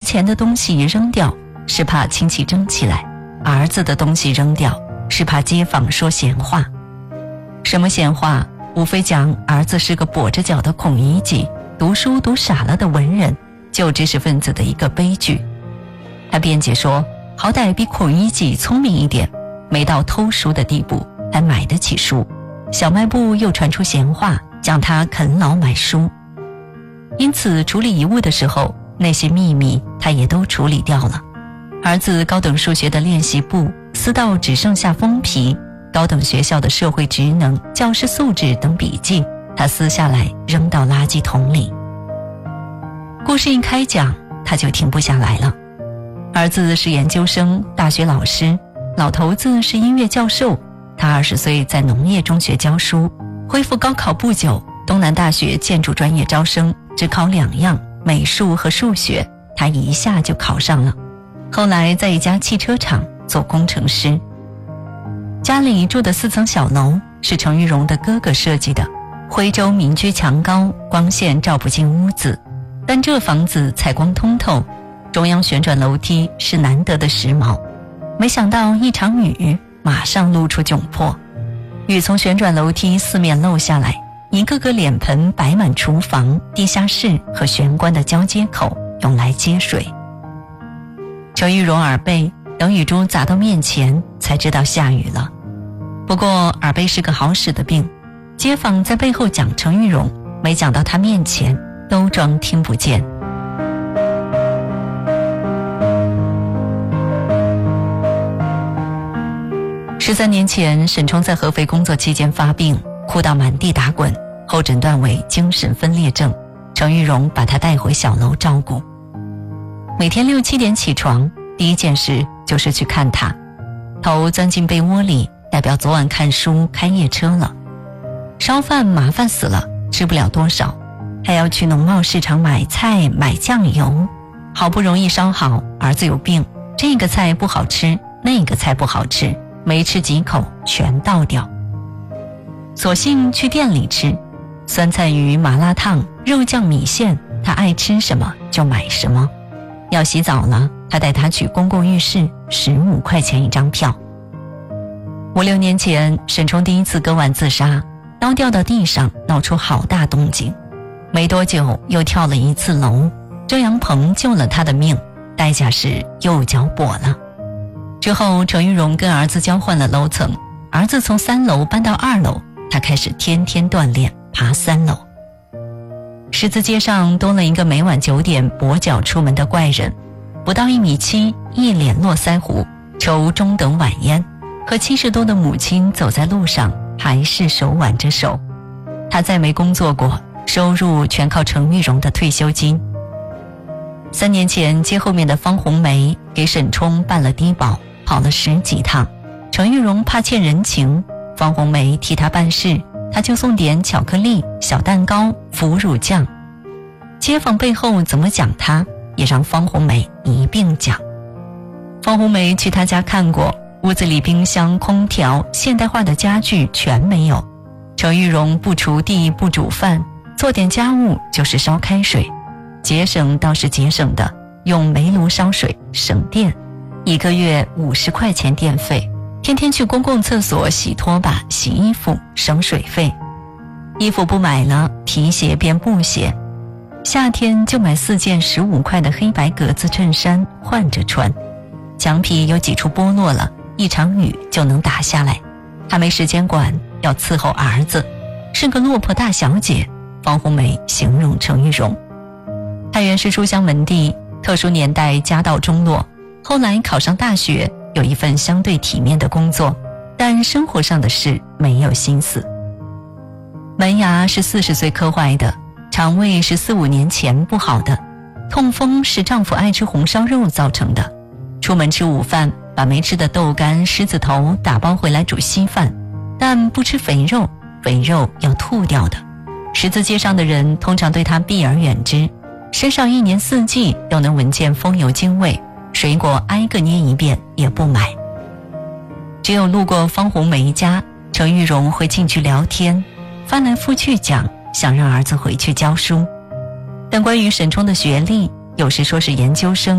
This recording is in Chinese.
前的东西扔掉，是怕亲戚争起来；儿子的东西扔掉，是怕街坊说闲话。什么闲话？无非讲儿子是个跛着脚的孔乙己，读书读傻了的文人，旧知识分子的一个悲剧。他辩解说，好歹比孔乙己聪明一点，没到偷书的地步，还买得起书。小卖部又传出闲话，讲他啃老买书。因此处理遗物的时候，那些秘密他也都处理掉了。儿子高等数学的练习簿撕到只剩下封皮，高等学校的社会职能、教师素质等笔记，他撕下来扔到垃圾桶里。故事一开讲，他就停不下来了。儿子是研究生、大学老师，老头子是音乐教授。他20岁在农业中学教书，恢复高考不久，东南大学建筑专业招生，只考2样，美术和数学，他一下就考上了。后来在一家汽车厂做工程师。家里住的4层小楼是程玉荣的哥哥设计的，徽州民居墙高，光线照不进屋子，但这房子采光通透，中央旋转楼梯是难得的时髦。没想到一场雨，马上露出窘迫，雨从旋转楼梯四面漏下来，一个个脸盆摆满厨房、地下室和玄关的交接口，用来接水。程玉荣耳背，等雨珠砸到面前才知道下雨了。不过耳背是个好使的病，街坊在背后讲程玉荣，没讲到他面前，都装听不见。13年前，沈冲在合肥工作期间发病，哭到满地打滚，后诊断为精神分裂症。程玉荣把他带回小楼照顾，每天6、7点起床，第一件事就是去看他，头钻进被窝里，代表昨晚看书开夜车了。烧饭麻烦死了，吃不了多少，还要去农贸市场买菜买酱油，好不容易烧好，儿子有病，这个菜不好吃，那个菜不好吃，没吃几口全倒掉。索性去店里吃，酸菜鱼、麻辣烫、肉酱米线，他爱吃什么就买什么。要洗澡了，他带他去公共浴室，15块钱一张票。5、6年前，沈冲第一次割腕自杀，刀掉到地上，闹出好大动静。没多久又跳了1次楼，遮阳棚救了他的命，代价是右脚跛了。之后程玉荣跟儿子交换了楼层，儿子从3楼搬到2楼，他开始天天锻炼，爬3楼。十字街上多了一个每晚9点跛脚出门的怪人，不到1.7米，一脸络腮胡，抽中等晚烟，和70多的母亲走在路上，还是手挽着手。他再没工作过，收入全靠程玉荣的退休金。3年前街后面的方红梅给沈冲办了低保，跑了10几趟，程玉荣怕欠人情，方红梅替他办事，他就送点巧克力、小蛋糕、腐乳酱。街坊背后怎么讲他，也让方红梅一并讲。方红梅去他家看过，屋子里冰箱、空调、现代化的家具全没有。程玉荣不锄地不煮饭，做点家务就是烧开水，节省倒是节省的，用煤炉烧水省电，1个月50块钱电费，天天去公共厕所洗拖把、洗衣服省水费。衣服不买了，皮鞋变布鞋，夏天就买4件15块的黑白格子衬衫换着穿。墙皮有几处剥落了，一场雨就能打下来，他没时间管，要伺候儿子，是个落魄大小姐。方红梅形容程玉荣，他原是书香门第，特殊年代家道中落，后来考上大学，有一份相对体面的工作，但生活上的事没有心思。门牙是40岁磕坏的，肠胃是4、5年前不好的，痛风是丈夫爱吃红烧肉造成的。出门吃午饭，把没吃的豆干、狮子头打包回来煮稀饭，但不吃肥肉，肥肉要吐掉的。十字街上的人通常对他避而远之，身上1年4季都能闻见风油精味，水果挨个捏一遍也不买。只有路过方红梅家，程玉荣会进去聊天，翻来覆去讲，想让儿子回去教书。但关于沈冲的学历，有时说是研究生，